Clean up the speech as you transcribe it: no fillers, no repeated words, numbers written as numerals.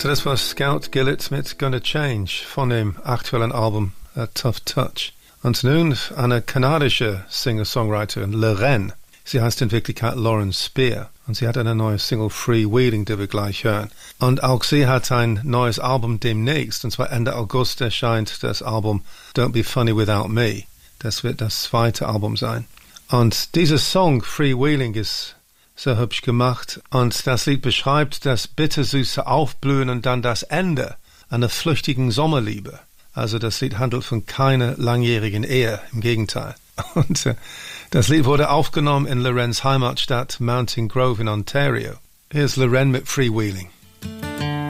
So das war Scout Gillett mit Gonna Change von dem aktuellen Album Tough Touch. Und nun eine kanadische Singer-Songwriterin, Lorraine. Sie heißt in Wirklichkeit Lauren Spear. Und sie hat eine neue Single Freewheeling, die wir gleich hören. Und auch sie hat ein neues Album demnächst. Und zwar Ende August erscheint das Album Don't Be Funny Without Me. Das wird das zweite Album sein. Und dieser Song Freewheeling ist so hübsch gemacht. Und das Lied beschreibt das bittersüße Aufblühen und dann das Ende einer flüchtigen Sommerliebe. Also das Lied handelt von keiner langjährigen Ehe, im Gegenteil. Und das Lied wurde aufgenommen in Lorraines Heimatstadt Mountain Grove in Ontario. Hier ist Lorraine mit Freewheeling.